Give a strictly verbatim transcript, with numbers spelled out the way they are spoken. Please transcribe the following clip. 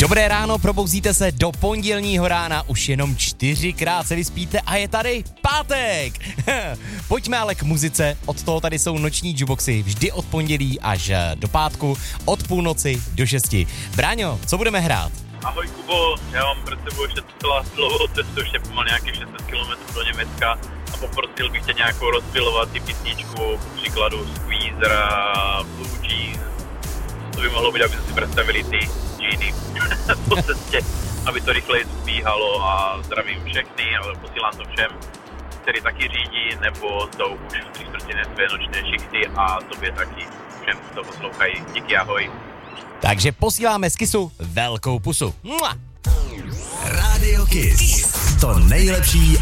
Dobré ráno, probouzíte se do pondělního rána, už jenom čtyřikrát se vyspíte a je tady pátek. Pojďme ale k muzice, od toho tady jsou noční jukeboxy, vždy od pondělí až do pátku, od půlnoci do šesti. Bráňo, co budeme hrát? Ahoj Kubo, já mám před sebou ještě docela dlouhou cestu, ještě pomalu nějakých šest set kilometrů do Německa a poprosil bych tě nějakou rozpilovací písničku, k příkladu Squeezera, Blue Jeans. To by mohlo být, aby si představili ty džíny po cestě, aby to rychleji zbíhalo a zdravím všechny, ale posílám to všem, který taky řídí, nebo jsou už v tři čtvrtě své nočné šichty a tobě taky všem, kdo poslouchají. Díky, ahoj. Takže posíláme z Kissu velkou pusu. Mua! Radio Kiss. To nejlepší